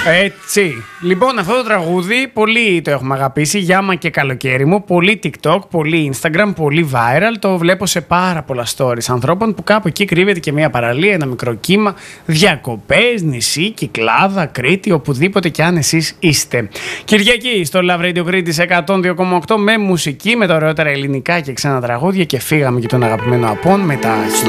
Έτσι. Λοιπόν, αυτό το τραγούδι πολύ το έχουμε αγαπήσει. Γιάμα και καλοκαίρι μου. Πολύ TikTok, πολύ Instagram, πολύ viral. Το βλέπω σε πάρα πολλά stories ανθρώπων που κάπου εκεί κρύβεται και μια παραλία, ένα μικρό κύμα, διακοπές, νησί, Κυκλάδα, Κρήτη, οπουδήποτε κι αν εσείς είστε. Κυριακή στο Love Radio Κρήτης 102,8 με μουσική, με τα ωραιότερα ελληνικά και ξένα τραγούδια και φύγαμε και τον αγαπημένο Απόν με τα